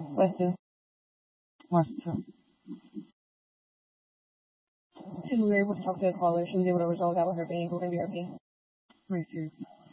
West2. West2. Two, we were able to talk to the caller. She was able to resolve that with her bank with her BRP. Received.